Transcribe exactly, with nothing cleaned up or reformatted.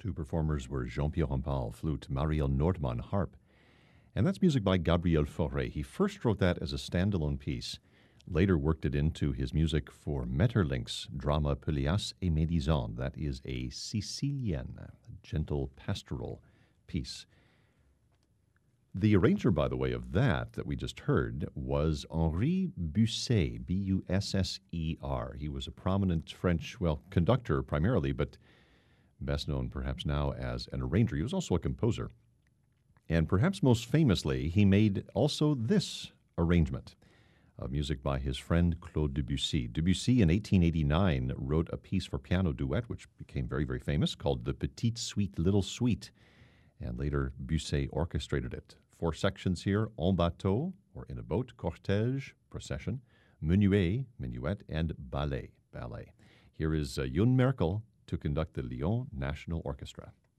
Two performers were Jean-Pierre Rampal, flute, Marielle Nordmann, harp. And that's music by Gabriel Fauré. He first wrote that as a standalone piece, later worked it into his music for Metterlinck's drama Pelléas et Médisant. That is a Sicilian, gentle pastoral piece. The arranger, by the way, of that that we just heard was Henri Busser, B U S S E R. He was a prominent French, well, conductor primarily, but best known perhaps now as an arranger. He was also a composer. And perhaps most famously, he made also this arrangement of music by his friend Claude Debussy. Debussy in eighteen eighty-nine wrote a piece for piano duet, which became very, very famous, called the Petite Suite, Little Suite. And later, Busset orchestrated it. Four sections here: en bateau, or in a boat, cortège, procession, menuet, minuet, and ballet, ballet. Here is uh, Youn Merkel to conduct the Lyon National Orchestra.